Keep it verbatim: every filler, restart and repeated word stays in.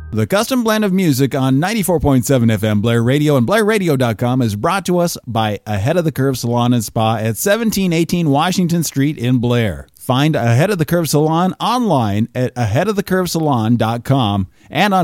The Custom Blend of Music on ninety-four point seven F M Blair Radio and Blair Radio dot com is brought to us by Ahead of the Curve Salon and Spa at seventeen eighteen Washington Street in Blair. Find Ahead of the Curve Salon online at ahead of the curve salon dot com and on